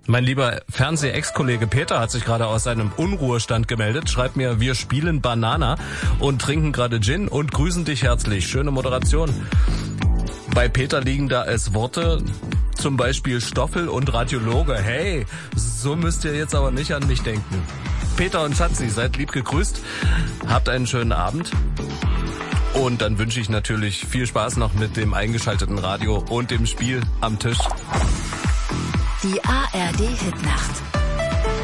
Mein lieber Fernseh-Ex-Kollege Peter hat sich gerade aus seinem Unruhestand gemeldet, schreibt mir, wir spielen Banana und trinken gerade Gin und grüßen dich herzlich. Schöne Moderation. Bei Peter liegen da als Worte zum Beispiel Stoffel und Radiologe. Hey, so müsst ihr jetzt aber nicht an mich denken. Peter und Schatzi, seid lieb gegrüßt. Habt einen schönen Abend. Und dann wünsche ich natürlich viel Spaß noch mit dem eingeschalteten Radio und dem Spiel am Tisch. Die ARD Hitnacht.